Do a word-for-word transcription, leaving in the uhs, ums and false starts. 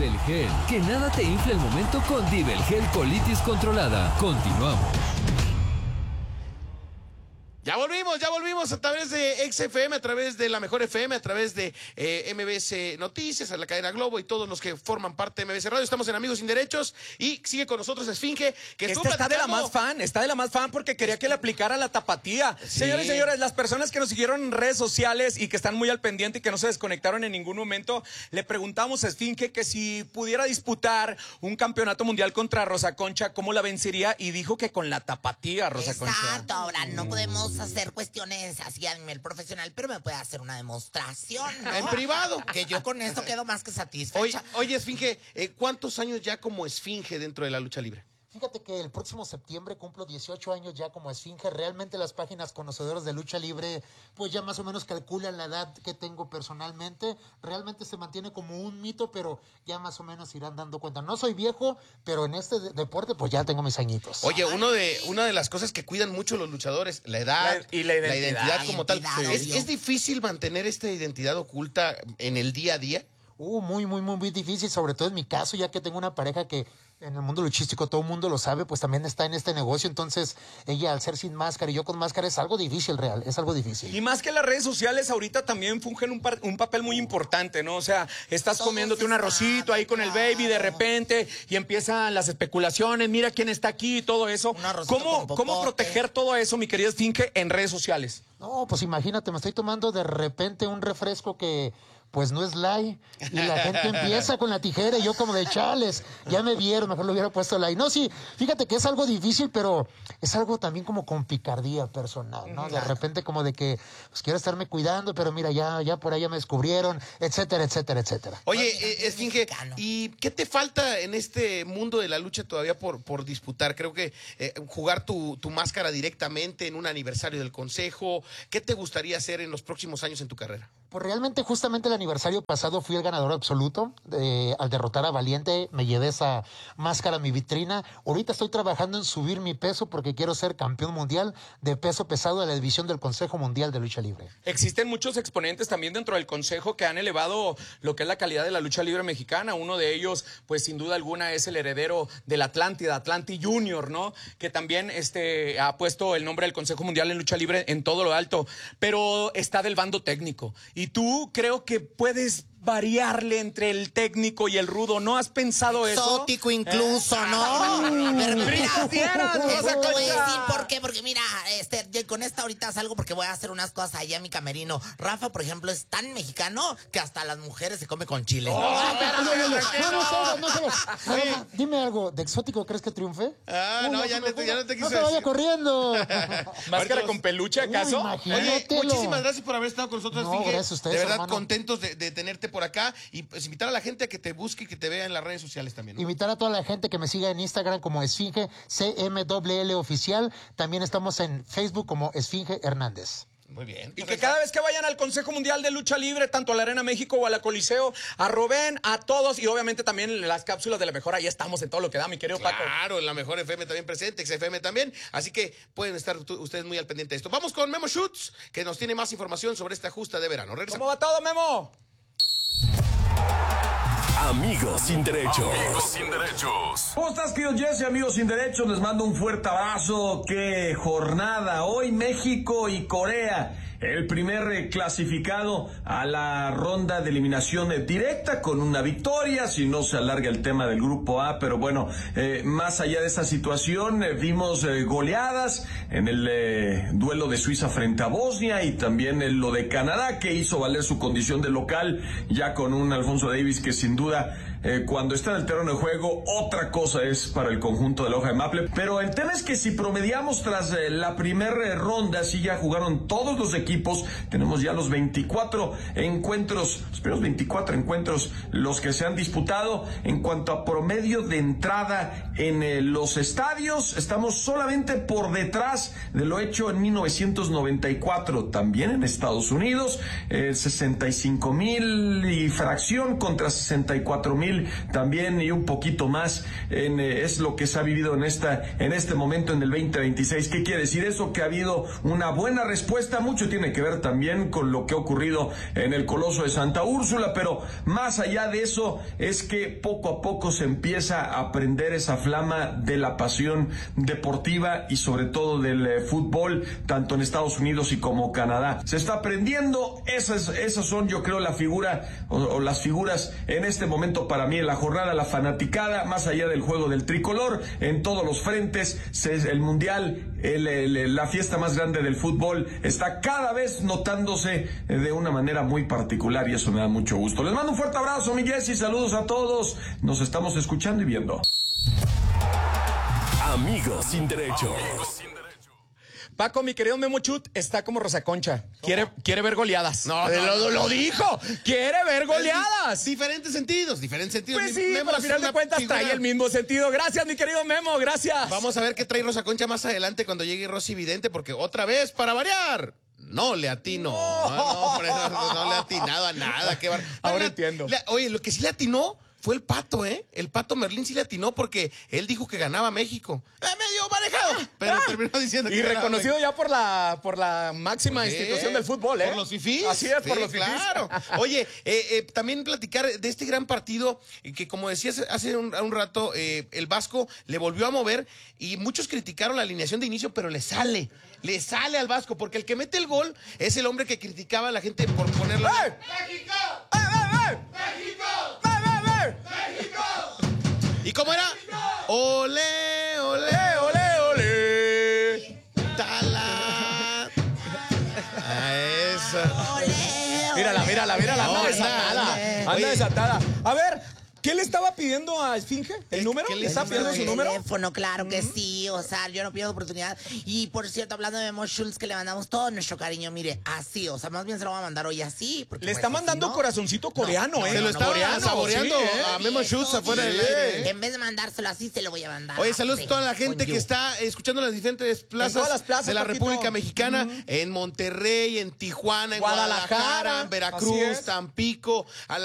Divelgel. Que nada te infle el momento con Divelgel Colitis Controlada. Continuamos. Ya volvimos, ya volvimos a través de X F M, a través de La Mejor F M, a través de eh, M B S Noticias, a la cadena Globo y todos los que forman parte de M B S Radio. Estamos en Amigos Sin Derechos y sigue con nosotros Esfinge, que estuvo Esta está de la platicando. más fan, está de la más fan porque quería que le aplicara la tapatía. Sí. Señores y señores, las personas que nos siguieron en redes sociales y que están muy al pendiente y que no se desconectaron en ningún momento, le preguntamos a Esfinge que si pudiera disputar un campeonato mundial contra Rosa Concha, ¿cómo la vencería? Y dijo que con la tapatía, Rosa Concha. Exacto, ahora no podemos hacer cuestiones así a nivel profesional, pero me puede hacer una demostración, ¿no? En privado. Que yo con esto quedo más que satisfecha. Oye, oye Esfinge, eh, ¿cuántos años ya como Esfinge dentro de la lucha libre? Fíjate que el próximo septiembre cumplo dieciocho años ya como Esfinge. Realmente las páginas conocedoras de lucha libre pues ya más o menos calculan la edad que tengo personalmente. Realmente se mantiene como un mito, pero ya más o menos irán dando cuenta. No soy viejo, pero en este de- deporte pues ya tengo mis añitos. Oye, uno de, una de las cosas que cuidan mucho los luchadores, la edad La- y la identidad. como tal. Identidad, ¿Es, obvio. ¿Es difícil mantener esta identidad oculta en el día a día? Uh, muy, muy, muy, muy difícil, sobre todo en mi caso, ya que tengo una pareja que en el mundo luchístico todo el mundo lo sabe, pues también está en este negocio, entonces ella al ser sin máscara y yo con máscara es algo difícil, real, es algo difícil. Y más que las redes sociales, ahorita también fungen un, par- un papel muy importante, ¿no? O sea, estás Todo comiéndote se un arrocito ahí con el baby de claro. repente y empiezan las especulaciones, mira quién está aquí y todo eso. Un arrocito ¿Cómo, con ¿Cómo popote. proteger todo eso, mi querido Esfinge, en redes sociales? No, pues imagínate, me estoy tomando de repente un refresco que pues no es light y la gente empieza con la tijera y yo como de chales, ya me vieron, mejor lo hubiera puesto light. No, sí, fíjate que es algo difícil, pero es algo también como con picardía personal, ¿no? De repente como de que pues quiero estarme cuidando, pero mira, ya, ya por ahí ya me descubrieron, etcétera, etcétera, etcétera. Oye, Oye, eh, es Esfinge, mexicano. ¿y qué te falta en este mundo de la lucha todavía por, por disputar? Creo que eh, jugar tu, tu máscara directamente en un aniversario del Consejo. ¿Qué te gustaría hacer en los próximos años en tu carrera? Pues realmente justamente el aniversario pasado fui el ganador absoluto. Eh, al derrotar a Valiente me llevé esa máscara a mi vitrina. Ahorita estoy trabajando en subir mi peso porque quiero ser campeón mundial de peso pesado de la división del Consejo Mundial de Lucha Libre. Existen muchos exponentes también dentro del Consejo que han elevado lo que es la calidad de la lucha libre mexicana. Uno de ellos, pues sin duda alguna, es el heredero del Atlántida, Atlanti Junior, ¿no? Que también este, ha puesto el nombre del Consejo Mundial en lucha libre en todo lo alto. Pero está del bando técnico. Y tú creo que puedes variarle entre el técnico y el rudo. ¿No has pensado eso? Exótico incluso, ¿Eh? ¿no? Pero mira, Brindieras, eso Rosa te voy a Concha. decir por qué, porque mira, este, yo con esta ahorita salgo porque voy a hacer unas cosas allá en mi camerino. Rafa, por ejemplo, es tan mexicano que hasta las mujeres se come con chile. Oye, oye, oye, no, no, no, no, no, no, no, dime algo, ¿de exótico crees que triunfe? Ah, Uy, no, se ya me no te- fue. ya no te No quiso te vaya decir. corriendo. ¿Máscara con peluche, acaso? Uy, imagínate. Oye, Mételo. muchísimas gracias por haber estado con nosotros, No, Esfinge. gracias a ustedes, De verdad, hermano. contentos de, de tenerte por acá y pues invitar a la gente a que te busque y que te vea en las redes sociales también, ¿no? Invitar a toda la gente que me siga en Instagram como Esfinge C M L L Oficial. También estamos en Facebook como Esfinge Hernández. Muy bien. Y que cada vez que vayan al Consejo Mundial de Lucha Libre, tanto a la Arena México o a la Coliseo, a Robén, a todos, y obviamente también en las cápsulas de la mejor, ahí estamos en todo lo que da, mi querido Paco. Claro, en la mejor F M también presente, X F M también. Así que pueden estar tu- ustedes muy al pendiente de esto. Vamos con Memo Schutz, que nos tiene más información sobre esta justa de verano. Regresamos. ¿Cómo va todo, Memo? Amigos sin derechos. Amigos sin derechos. ¿Cómo estás, querido Jesse? Amigos sin derechos, les mando un fuerte abrazo. ¡Qué jornada! Hoy México y Corea, el primer eh, clasificado a la ronda de eliminación eh, directa con una victoria, si no se alarga el tema del grupo A, pero bueno, eh, más allá de esa situación, eh, vimos eh, goleadas en el eh, duelo de Suiza frente a Bosnia y también en lo de Canadá, que hizo valer su condición de local, ya con un Alfonso Davis que sin duda Eh, cuando está en el terreno de juego, otra cosa es para el conjunto de la hoja de Maple. Pero el tema es que si promediamos tras eh, la primera eh, ronda, si ya jugaron todos los equipos, tenemos ya los veinticuatro encuentros, los primeros veinticuatro encuentros, los que se han disputado. En cuanto a promedio de entrada en eh, los estadios, estamos solamente por detrás de lo hecho en mil novecientos noventa y cuatro, también en Estados Unidos, eh, sesenta y cinco mil y fracción contra sesenta y cuatro mil también y un poquito más en, eh, es lo que se ha vivido en esta en este momento en el veinte veintiséis. ¿Qué quiere decir eso? Que ha habido una buena respuesta, mucho tiempo tiene que ver también con lo que ha ocurrido en el Coloso de Santa Úrsula, pero más allá de eso es que poco a poco se empieza a prender esa flama de la pasión deportiva y sobre todo del eh, fútbol, tanto en Estados Unidos y como Canadá. Se está prendiendo, esas, esas son yo creo la figura o, o las figuras en este momento para mí en la jornada, la fanaticada, más allá del juego del tricolor, en todos los frentes, se, el mundial, el, el, la fiesta más grande del fútbol está cada vez notándose de una manera muy particular y eso me da mucho gusto. Les mando un fuerte abrazo, mi Jessy, saludos a todos, nos estamos escuchando y viendo. Amigos sin derecho. Paco, mi querido Memo Chut, está como Rosa Concha. Quiere, quiere ver goleadas. No, Eh, no, lo, no. lo dijo. Quiere ver goleadas. Diferentes sentidos, diferentes sentidos. Pues sí, Memo pero al es final de una cuentas figura. trae el mismo sentido. Gracias, mi querido Memo, gracias. Vamos a ver qué trae Rosa Concha más adelante cuando llegue Rosy Vidente, porque otra vez, para variar, no le atino. No, no, por eso no, no le ha atinado a nada. Qué bar... Ahora Le- entiendo. le- oye, lo que sí le atinó fue el Pato, ¿eh? El Pato Merlín sí le atinó porque él dijo que ganaba México. ¡Eh, medio manejado! Pero Ah, terminó diciendo que y ganaba reconocido México. ya por la, por la máxima Sí, institución del fútbol, ¿eh? Por los fifís. Así es, por Sí, los fifís. claro. Oye, eh, eh, también platicar de este gran partido eh, que, como decías hace un, un rato, eh, el Vasco le volvió a mover y muchos criticaron la alineación de inicio, pero le sale. Le sale al Vasco, porque el que mete el gol es el hombre que criticaba a la gente por ponerlo. ¡Eh! ¡México! ¡Eh, eh, eh! ¡México! ¡Eh, eh, eh! ¡México! ¿Y cómo era? ¡Ole, ole, ¡Eh, ole, ole! tala! A esa. Ole, Mírala, ole, mírala, mírala, anda No, desatada. ole. Anda Oye. desatada. A ver, ¿qué le estaba pidiendo a Esfinge? ¿El ¿Qué- número? qué le ¿Le está hizo? pidiendo su El número? teléfono, claro que sí, o sea, yo no pierdo oportunidad. Y por cierto, hablando de Memo Schultz, que le mandamos todo nuestro cariño, mire, así, o sea, más bien se lo va a mandar hoy así. Porque Le pues, está así, mandando ¿no? corazoncito coreano, no, ¿eh? Se lo no, estaba Coreano, saboreando sí, ¿eh? a Memo Schultz afuera del Sí. aire. ¿eh? En vez de mandárselo así, se lo voy a mandar. Oye, saludos a así, toda la gente con que you. está escuchando las diferentes plazas, todas las plazas, de la Paquito. República Mexicana, en Monterrey, en Tijuana, en Guadalajara, Guadalajara, en Veracruz, así es. Tampico, a la